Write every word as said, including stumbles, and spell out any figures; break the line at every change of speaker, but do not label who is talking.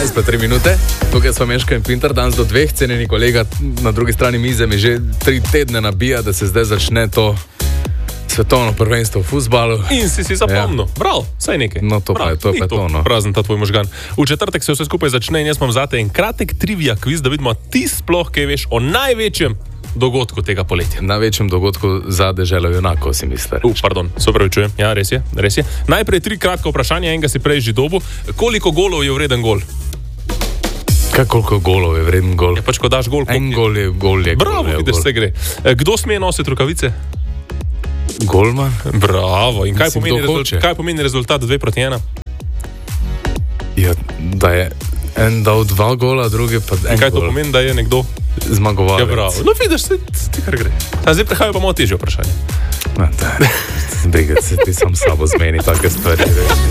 dvanajst pa tri minute. Tukaj smo Meška in Pintar, danes do dveh. Cenjeni kolega na drugi strani mize mi že tri tedne nabija, da se zdaj začne to svetovno prvenstvo v fuzbalu.
In si si zapomnil. Ja. Bravo, saj nekaj.
No, to pa je to, pa je to, no.
Prazen ta tvoj možgan. V četrtek se vse skupaj začne in jaz imam zate en kratek trivia kviz, da vidimo, ti sploh kaj veš o največjem dogodku tega poletja.
Največjem dogodku za deželo junakov, si misliš?
Uh, pardon, se opravičujem. Ja, res je, res je. Najprej tri kratka vprašanja, enega si prej že dobil. Koliko golov je vreden gol?
Kaj, koliko golov je vreden gol?
Je pač, ko daš gol,
en gol je gol. Je
Bravo,
gol, je
vidiš,
gol.
se gre. Kdo sme nositi rukavice?
Golman.
Bravo. In kaj
Mislim,
pomeni,
kdo
rezult,
hoče?
kaj pomeni rezultat dve proti ena?
Ja, da je en dal dva gola, drugi pa en
In kaj to
gol.
pomeni, da je nekdo
Zmagovalec.
Ja, bravo. No, vidiš, se ti kar gre. A zdaj prihajajo pa malo težje vprašanje.
No, da, briga se, ti sam sabo zmeni take stvari.